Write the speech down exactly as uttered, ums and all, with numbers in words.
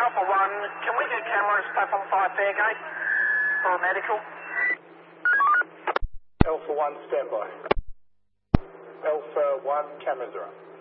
Alpha one, can we get cameras platform five Fairgate for a medical? Alpha one, standby. Alpha one, cameras are up.